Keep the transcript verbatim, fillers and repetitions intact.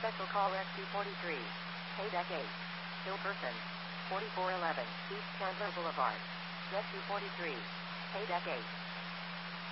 Special call S two forty-three. Pay deck eight. Hill person. forty-four eleven. East Chandler Boulevard. S two forty-three. Pay deck eight.